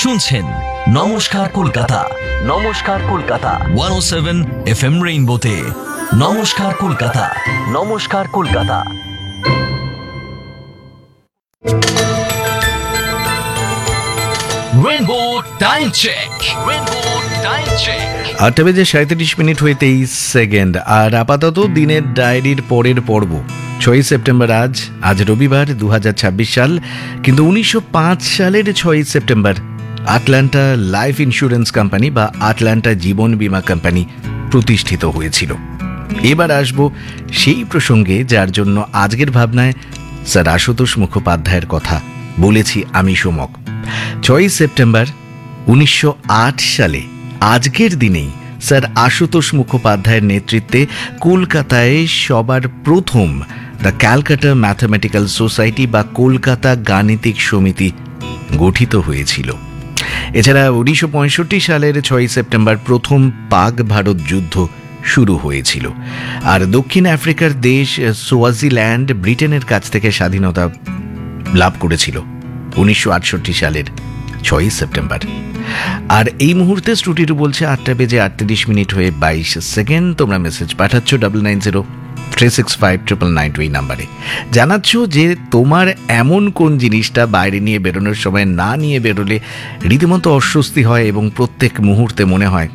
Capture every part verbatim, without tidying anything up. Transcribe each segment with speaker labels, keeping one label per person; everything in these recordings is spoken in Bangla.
Speaker 1: শুনছেন নমস্কার কলকাতা। নমস্কার কলকাতা ওয়ান ও সেভেন এফ এম রেইনবোতে। নমস্কার কলকাতা। নমস্কার Kolkata. Rainbow time check. Rainbow time check.
Speaker 2: আটটা বেজে সাঁত্রিশ মিনিট হয়ে তেইশ সেকেন্ড। আর আপাতত দিনের ডায়েরির পরের পর্ব। ছয়ই সেপ্টেম্বর আজ আজ রবিবার দু হাজার ছাব্বিশ সাল, কিন্তু উনিশশো পাঁচ সালের ছয়ই September Atlanta life insurance company বা আটলান্টা জীবন বীমা কোম্পানি প্রতিষ্ঠিত হয়েছিল। এবার আসবো সেই প্রসঙ্গে যার জন্য আজকের ভাবনায় স্যার আশুতোষ মুখোপাধ্যায়ের কথা বলেছি আমি সোমক। ছয়ই সেপ্টেম্বর উনিশশো আট সালে আজকের দিনেই স্যার আশুতোষ মুখোপাধ্যায়ের নেতৃত্বে কলকাতায় সবার প্রথম দ্য ক্যালকাটা ম্যাথামেটিক্যাল সোসাইটি বা কলকাতা গাণিতিক সমিতি গঠিত হয়েছিল। এছাড়া উনিশশো পঁয়ষট্টি সালের ছয়ই সেপ্টেম্বর প্রথম পাক ভারত যুদ্ধ শুরু হয়েছিল, আর দক্ষিণ আফ্রিকার দেশ সোয়াজিল্যান্ড ব্রিটেনের কাছ থেকে স্বাধীনতা লাভ করেছিল উনিশশো আটষট্টি সালের ছয়ই সেপ্টেম্বর। আর এই মুহূর্তে স্টুডিও বলছে আটটা বেজে আটত্রিশ মিনিট হয়ে বাইশ সেকেন্ড। তোমরা message পাঠাচ্ছ double nine zero three six five triple nine two এই নাম্বারে। জানাচ্ছ যে তোমার এমন কোন জিনিসটা বাইরে নিয়ে বেরোনোর সময় না নিয়ে বেরোলে রীতিমতো অস্বস্তি হয় এবং প্রত্যেক মুহূর্তে মনে হয়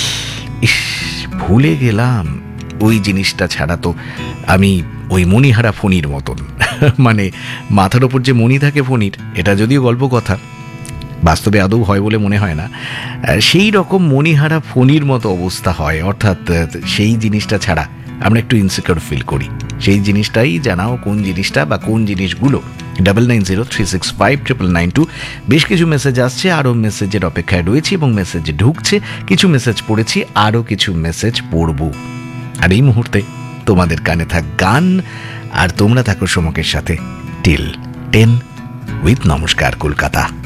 Speaker 2: ইস ভুলে গেলাম ওই জিনিসটা ছাড়া তো আমি ওই মণিহারা ফণির মতন। মানে মাথার ওপর যে মণি থাকে ফণির, এটা যদিও গল্প কথা, বাস্তবে আদৌ হয় বলে মনে হয় না, সেই রকম মণিহারা ফণির মতো অবস্থা হয়। অর্থাৎ সেই জিনিসটা ছাড়া আমরা একটু ইনসিকিউর ফিল করি। সেই জিনিসটাই জানাও কোন জিনিসটা বা কোন জিনিসগুলো। Double nine zero three six five triple nine two. বেশ কিছু মেসেজ আসছে, আরও মেসেজের অপেক্ষায় রয়েছি এবং মেসেজ ঢুকছে। কিছু মেসেজ পড়েছি, আরও কিছু মেসেজ পড়ব। আর এই মুহূর্তে তোমাদের কানে থাক গান, আর তোমরা থাকো সমকের সাথে টিল টেন উইথ নমস্কার কলকাতা।